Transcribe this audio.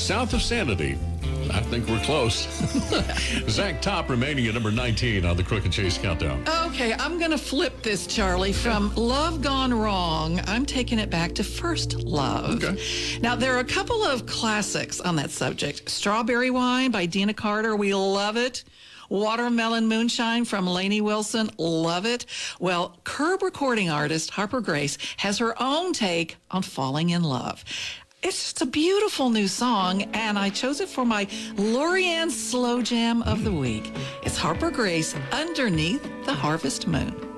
south of Sanity. I think we're close. Zach Top remaining at number 19 on the Crook and Chase Countdown. Okay, I'm going to flip this, Charlie. From Love Gone Wrong, I'm taking it back to First Love. Okay. Now, there are a couple of classics on that subject. Strawberry Wine by Dina Carter, we love it. Watermelon Moonshine from Lainey Wilson, love it. Well, Curb recording artist Harper Grace has her own take on Falling in Love. It's just a beautiful new song, and I chose it for my Lorianne Slow Jam of the Week. It's Harper Grace, Underneath the Harvest Moon.